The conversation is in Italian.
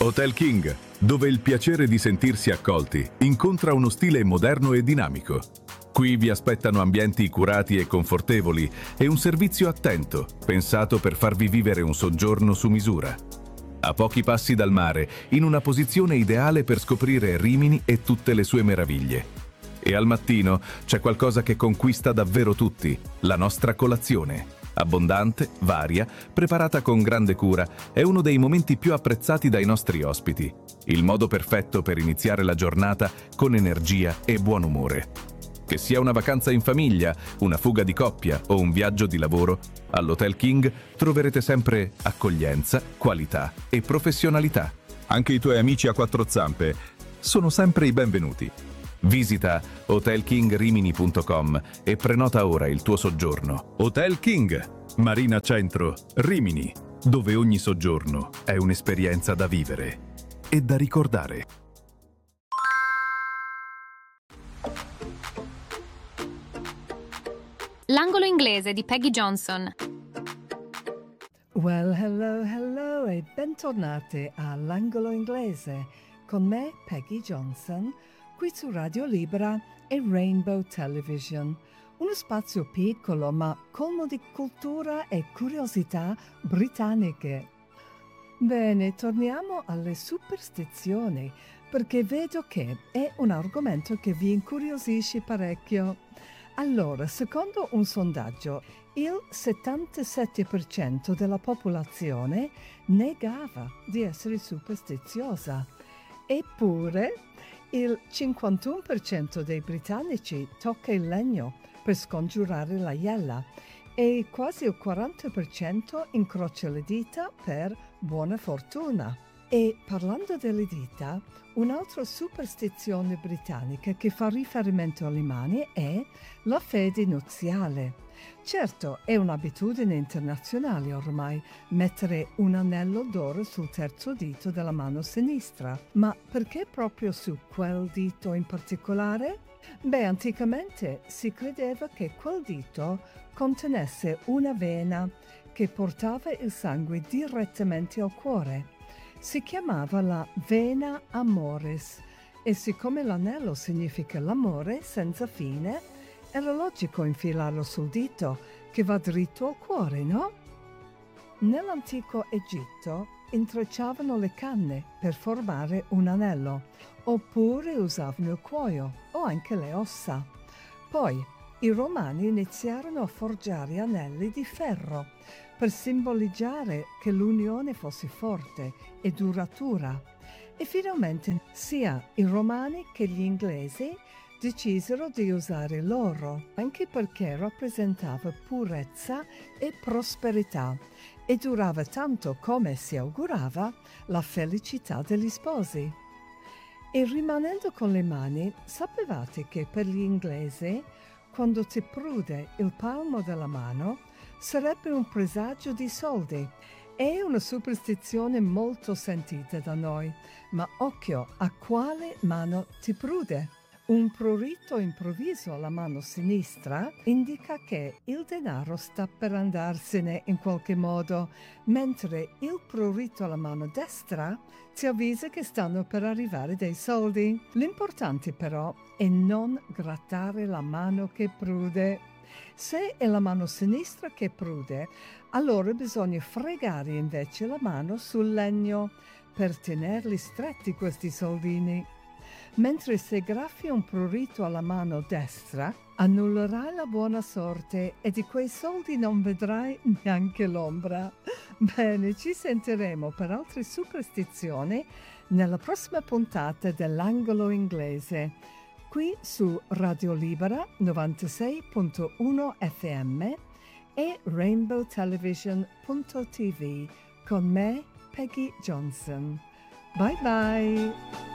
Hotel King, dove il piacere di sentirsi accolti incontra uno stile moderno e dinamico. Qui vi aspettano ambienti curati e confortevoli e un servizio attento, pensato per farvi vivere un soggiorno su misura. A pochi passi dal mare, in una posizione ideale per scoprire Rimini e tutte le sue meraviglie. E al mattino c'è qualcosa che conquista davvero tutti, la nostra colazione. Abbondante, varia, preparata con grande cura, è uno dei momenti più apprezzati dai nostri ospiti. Il modo perfetto per iniziare la giornata con energia e buon umore. Che sia una vacanza in famiglia, una fuga di coppia o un viaggio di lavoro, all'Hotel King troverete sempre accoglienza, qualità e professionalità. Anche i tuoi amici a quattro zampe sono sempre i benvenuti. Visita hotelkingrimini.com e prenota ora il tuo soggiorno. Hotel King, Marina Centro, Rimini, dove ogni soggiorno è un'esperienza da vivere e da ricordare. L'angolo inglese di Peggy Johnson. Well, hello e bentornati all'angolo inglese con me, Peggy Johnson, qui su Radio Libera e Rainbow Television, uno spazio piccolo ma colmo di cultura e curiosità britanniche. Bene, torniamo alle superstizioni, perché vedo che è un argomento che vi incuriosisce parecchio. Allora, secondo un sondaggio, il 77% della popolazione negava di essere superstiziosa. Eppure, il 51% dei britannici tocca il legno per scongiurare la iella e quasi il 40% incrocia le dita per buona fortuna. E parlando delle dita, un'altra superstizione britannica che fa riferimento alle mani è la fede nuziale. Certo, è un'abitudine internazionale ormai mettere un anello d'oro sul terzo dito della mano sinistra, ma perché proprio su quel dito in particolare? Beh, anticamente si credeva che quel dito contenesse una vena che portava il sangue direttamente al cuore. Si chiamava la vena amoris e siccome l'anello significa l'amore senza fine, era logico infilarlo sul dito che va dritto al cuore, no? Nell'antico Egitto intrecciavano le canne per formare un anello, oppure usavano il cuoio o anche le ossa. Poi i Romani iniziarono a forgiare anelli di ferro per simboleggiare che l'unione fosse forte e duratura. E finalmente sia i Romani che gli inglesi decisero di usare l'oro, anche perché rappresentava purezza e prosperità e durava tanto come si augurava la felicità degli sposi. E rimanendo con le mani, sapevate che per gli inglesi, quando ti prude il palmo della mano, sarebbe un presagio di soldi. È una superstizione molto sentita da noi, ma occhio a quale mano ti prude. Un prurito improvviso alla mano sinistra indica che il denaro sta per andarsene in qualche modo, mentre il prurito alla mano destra ti avvisa che stanno per arrivare dei soldi. L'importante però è non grattare la mano che prude. Se è la mano sinistra che prude, allora bisogna fregare invece la mano sul legno per tenerli stretti questi soldini. Mentre se graffi un prurito alla mano destra, annullerai la buona sorte e di quei soldi non vedrai neanche l'ombra. Bene, ci sentiremo per altre superstizioni nella prossima puntata dell'angolo inglese, qui su Radio Libera 96.1 FM e rainbowtelevision.tv con me, Peggy Johnson. Bye bye!